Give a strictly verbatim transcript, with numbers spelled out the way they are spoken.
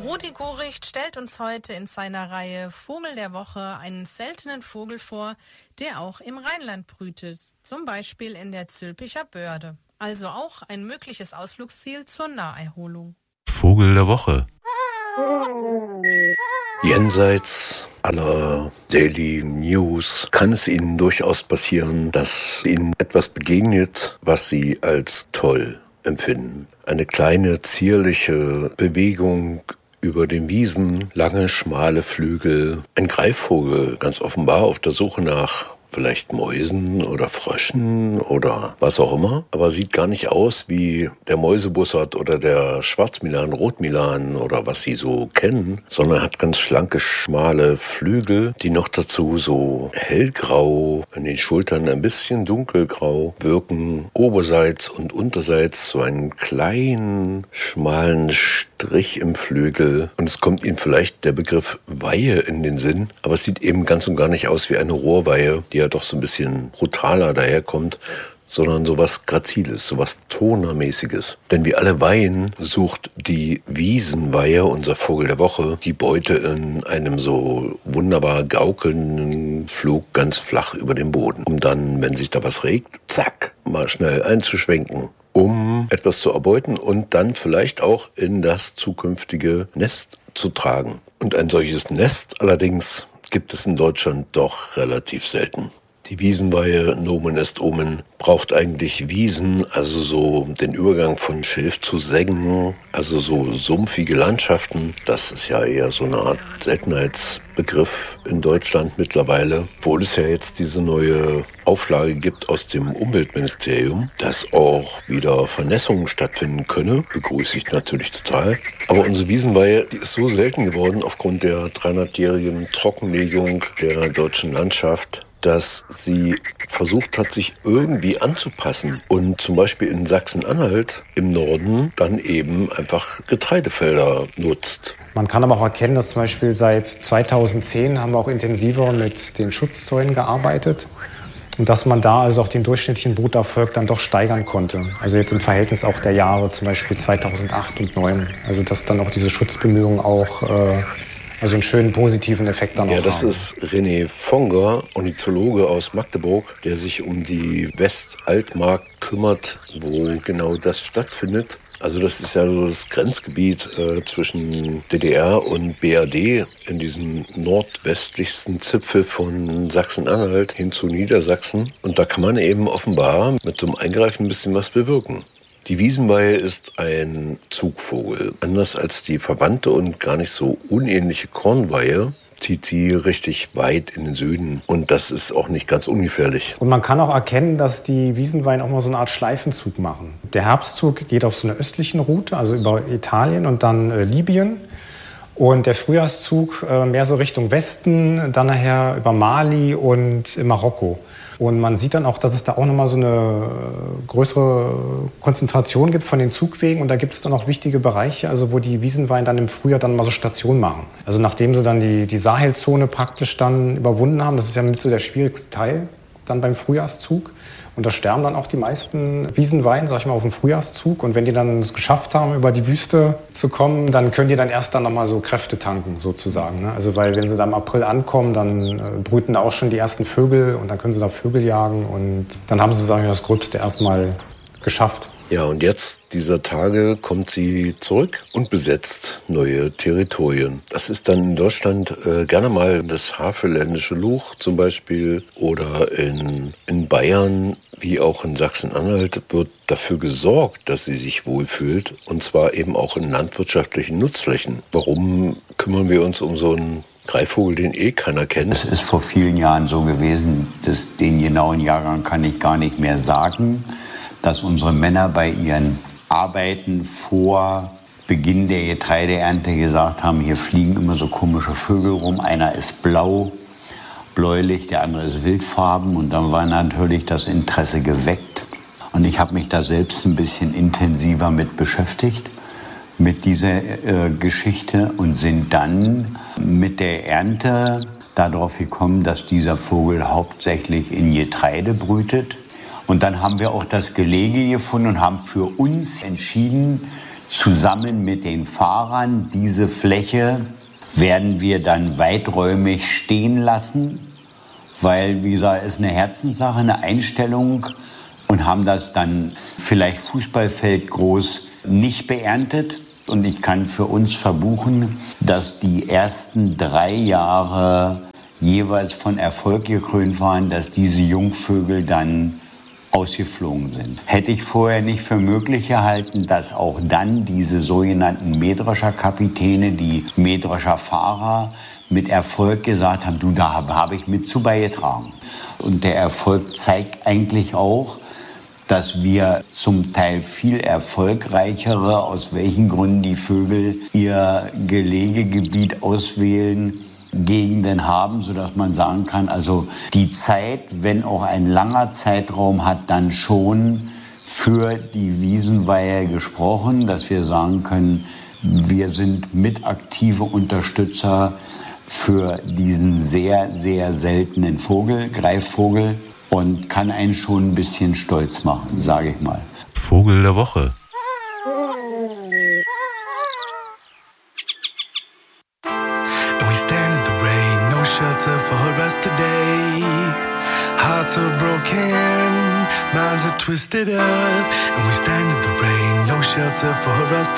Rudi Goricht stellt uns heute in seiner Reihe Vogel der Woche einen seltenen Vogel vor, der auch im Rheinland brütet, zum Beispiel in der Zülpicher Börde. Also auch ein mögliches Ausflugsziel zur Naherholung. Vogel der Woche. Jenseits aller Daily News kann es Ihnen durchaus passieren, dass Ihnen etwas begegnet, was Sie als toll empfinden. Eine kleine, zierliche Bewegung über den Wiesen, lange, schmale Flügel. Ein Greifvogel, ganz offenbar auf der Suche nach vielleicht Mäusen oder Fröschen oder was auch immer. Aber sieht gar nicht aus wie der Mäusebussard oder der Schwarzmilan, Rotmilan oder was Sie so kennen, sondern hat ganz schlanke, schmale Flügel, die noch dazu so hellgrau, an den Schultern ein bisschen dunkelgrau wirken. Oberseits und unterseits so einen kleinen, schmalen Strich im Flügel. Und es kommt Ihnen vielleicht der Begriff Weihe in den Sinn, aber es sieht eben ganz und gar nicht aus wie eine Rohrweihe, die ja doch so ein bisschen brutaler daherkommt, sondern sowas Graziles, sowas Tonermäßiges. Denn wie alle Weihen sucht die Wiesenweihe, unser Vogel der Woche, die Beute in einem so wunderbar gaukelnden Flug ganz flach über den Boden, um dann, wenn sich da was regt, zack, mal schnell einzuschwenken, um etwas zu erbeuten und dann vielleicht auch in das zukünftige Nest zu tragen. Und ein solches Nest allerdings gibt es in Deutschland doch relativ selten. Die Wiesenweihe, Nomen est Omen, braucht eigentlich Wiesen, also so den Übergang von Schilf zu Sengen, also so sumpfige Landschaften. Das ist ja eher so eine Art Seltenheitsbegriff in Deutschland mittlerweile, obwohl es ja jetzt diese neue Auflage gibt aus dem Umweltministerium, dass auch wieder Vernässungen stattfinden könne. Begrüße ich natürlich total. Aber unsere Wiesenweihe, die ist so selten geworden aufgrund der dreihundertjährigen Trockenlegung der deutschen Landschaft, dass sie versucht hat, sich irgendwie anzupassen und zum Beispiel in Sachsen-Anhalt im Norden dann eben einfach Getreidefelder nutzt. Man kann aber auch erkennen, dass zum Beispiel seit zweitausendzehn haben wir auch intensiver mit den Schutzzäunen gearbeitet und dass man da also auch den durchschnittlichen Bruterfolg dann doch steigern konnte. Also jetzt im Verhältnis auch der Jahre zum Beispiel zweitausendacht und zweitausendneun. Also dass dann auch diese Schutzbemühungen auch äh, also einen schönen positiven Effekt dann auch haben. Ja, das ist René Fonger, Ornithologe aus Magdeburg, der sich um die Westaltmark kümmert, wo genau das stattfindet. Also das ist ja so das Grenzgebiet äh, zwischen D D R und B R D in diesem nordwestlichsten Zipfel von Sachsen-Anhalt hin zu Niedersachsen. Und da kann man eben offenbar mit so einem Eingreifen ein bisschen was bewirken. Die Wiesenweihe ist ein Zugvogel. Anders als die verwandte und gar nicht so unähnliche Kornweihe zieht sie richtig weit in den Süden. Und das ist auch nicht ganz ungefährlich. Und man kann auch erkennen, dass die Wiesenweihen auch mal so eine Art Schleifenzug machen. Der Herbstzug geht auf so einer östlichen Route, also über Italien und dann äh, Libyen. Und der Frühjahrszug äh, mehr so Richtung Westen, dann nachher über Mali und Marokko. Und man sieht dann auch, dass es da auch nochmal so eine größere Konzentration gibt von den Zugwegen. Und da gibt es dann auch wichtige Bereiche, also wo die Wiesenweihen dann im Frühjahr dann mal so Station machen. Also nachdem sie dann die, die Sahelzone praktisch dann überwunden haben, das ist ja mit so der schwierigste Teil dann beim Frühjahrszug. Und da sterben dann auch die meisten Wiesenweihen, sag ich mal, auf dem Frühjahrszug. Und wenn die dann es geschafft haben, über die Wüste zu kommen, dann können die dann erst dann nochmal so Kräfte tanken, sozusagen. Ne? Also weil wenn sie dann im April ankommen, dann äh, brüten da auch schon die ersten Vögel und dann können sie da Vögel jagen. Und dann haben sie, sagen wir, das Gröbste erstmal geschafft. Ja, und jetzt dieser Tage kommt sie zurück und besetzt neue Territorien. Das ist dann in Deutschland äh, gerne mal das Havelländische Luch zum Beispiel oder in, in Bayern wie auch in Sachsen-Anhalt wird dafür gesorgt, dass sie sich wohlfühlt und zwar eben auch in landwirtschaftlichen Nutzflächen. Warum kümmern wir uns um so einen Greifvogel, den eh keiner kennt? Es ist vor vielen Jahren so gewesen, dass den genauen Jahrgang kann ich gar nicht mehr sagen, dass unsere Männer bei ihren Arbeiten vor Beginn der Getreideernte gesagt haben, hier fliegen immer so komische Vögel rum. Einer ist blau, bläulich, der andere ist wildfarben. Und dann war natürlich das Interesse geweckt. Und ich habe mich da selbst ein bisschen intensiver mit beschäftigt, mit dieser äh, Geschichte. Und sind dann mit der Ernte darauf gekommen, dass dieser Vogel hauptsächlich in Getreide brütet. Und dann haben wir auch das Gelege gefunden und haben für uns entschieden, zusammen mit den Fahrern. Diese Fläche werden wir dann weiträumig stehen lassen, weil, wie gesagt, ist eine Herzenssache, eine Einstellung, und haben das dann vielleicht Fußballfeld groß nicht beerntet. Und ich kann für uns verbuchen, dass die ersten drei Jahre jeweils von Erfolg gekrönt waren, dass diese Jungvögel dann ausgeflogen sind. Hätte ich vorher nicht für möglich gehalten, dass auch dann diese sogenannten Mähdrescher Kapitäne, die Mähdrescher Fahrer mit Erfolg gesagt haben, du, da habe ich mit zu beigetragen. Und der Erfolg zeigt eigentlich auch, dass wir zum Teil viel erfolgreichere, aus welchen Gründen die Vögel ihr Gelegegebiet auswählen, Gegenden haben, sodass man sagen kann, also die Zeit, wenn auch ein langer Zeitraum, hat dann schon für die Wiesenweihe gesprochen, dass wir sagen können, wir sind mit aktive Unterstützer für diesen sehr, sehr seltenen Vogel, Greifvogel, und kann einen schon ein bisschen stolz machen, sage ich mal. Vogel der Woche. We stand in the rain, no shelter for us today. Hearts are broken, minds are twisted up. And we stand in the rain, no shelter for us